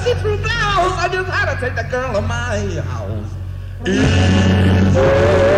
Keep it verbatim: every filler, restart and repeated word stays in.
see-through blouse. I just had to take the girl to my house. Easy.